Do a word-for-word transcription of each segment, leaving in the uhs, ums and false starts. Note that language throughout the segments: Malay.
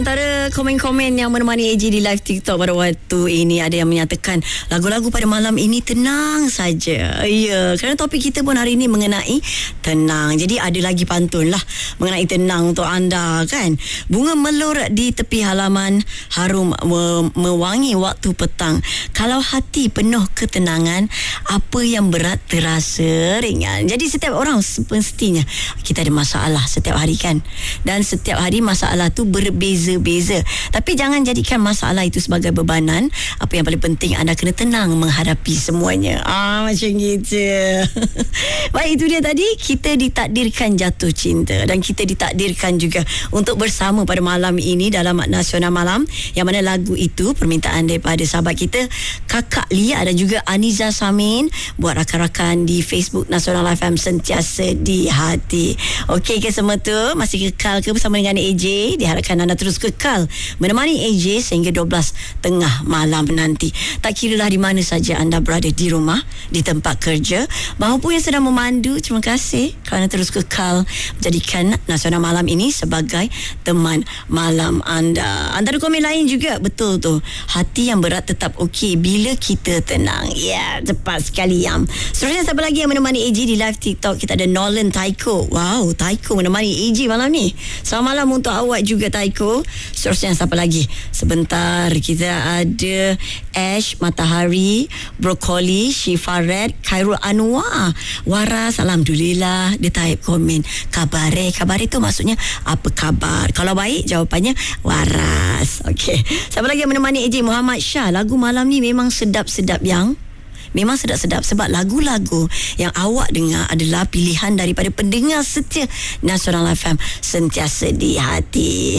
Antara komen-komen yang menemani A J di live TikTok pada waktu ini, ada yang menyatakan lagu-lagu pada malam ini tenang saja. Ya, kerana topik kita pun hari ini mengenai tenang. Jadi ada lagi pantun lah mengenai tenang untuk anda kan. Bunga melur di tepi halaman, harum me- mewangi waktu petang. Kalau hati penuh ketenangan, apa yang berat terasa ringan. Jadi setiap orang semestinya kita ada masalah setiap hari kan. Dan setiap hari masalah tu berbeza beza. Tapi jangan jadikan masalah itu sebagai bebanan. Apa yang paling penting, anda kena tenang menghadapi semuanya. Ah, macam gitu. Baik, itu dia tadi. Kita ditakdirkan jatuh cinta dan kita ditakdirkan juga untuk bersama pada malam ini dalam Nasional Malam, yang mana lagu itu permintaan daripada sahabat kita Kakak Lia dan juga Aniza Samin buat rakan-rakan di Facebook Nasional F M Sentiasa di Hati. Okey ke semua tu? Masih kekal ke bersama dengan A J? Diharapkan anda terus kekal menemani A J sehingga dua belas tengah malam nanti. Tak kiralah di mana saja anda berada, di rumah, di tempat kerja, maupun yang sedang memandu, terima kasih kerana terus kekal menjadikan Nasional Malam ini sebagai teman malam anda. Antara komen lain juga, betul tu, hati yang berat tetap okey bila kita tenang. Ya, yeah, tepat sekali Yam. Seterusnya, siapa lagi yang menemani A J di live TikTok? Kita ada Nolan Taiko. Wow, Taiko menemani A J malam ni. Selamat malam untuk awak juga Taiko. Seterusnya siapa lagi? Sebentar, kita ada Ash, Matahari, Brokoli, Syifa Red, Khairul Anwar, Waras. Alhamdulillah, dia type komen kabare. Kabare tu maksudnya apa khabar? Kalau baik, jawapannya waras. Okey. Siapa lagi yang menemani A J? Muhammad Shah. Lagu malam ni memang sedap-sedap yang Memang sedap-sedap sebab lagu-lagu yang awak dengar adalah pilihan daripada pendengar setia Nasional F M Sentiasa di Hati.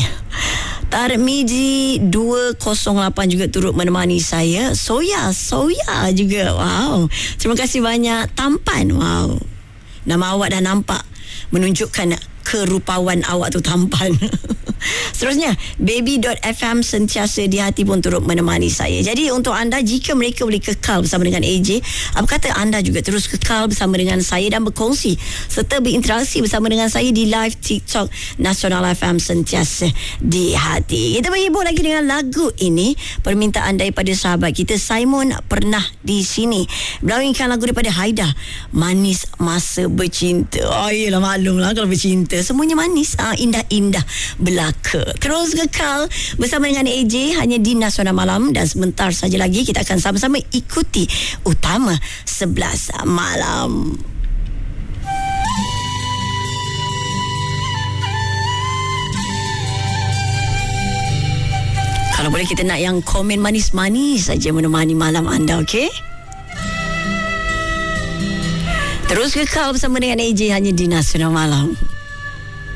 Tarmiji dua kosong lapan juga turut menemani saya. Soya, Soya juga. Wow. Terima kasih banyak. Tampan. Wow. Nama awak dah nampak menunjukkan kerupawan awak tu tampan. Seterusnya, baby.fm Sentiasa di Hati pun turut menemani saya. Jadi untuk anda, jika mereka boleh kekal bersama dengan A J, apa kata anda juga terus kekal bersama dengan saya dan berkongsi serta berinteraksi bersama dengan saya di live TikTok Nasional F M Sentiasa di Hati. Kita berhibur lagi dengan lagu ini, permintaan daripada sahabat kita Simon Pernah di Sini. Berawinkan lagu daripada Haida, Manis Masa Bercinta. Oh iyalah, maklumlah kalau bercinta semuanya manis, ah, indah-indah belaka. Terus kekal bersama dengan A J hanya di Nasional Malam, dan sebentar saja lagi kita akan sama-sama ikuti Utama sebelas Malam. Kalau boleh kita nak yang komen manis-manis saja menemani malam anda, okey? Terus kekal bersama dengan A J hanya di Nasional Malam.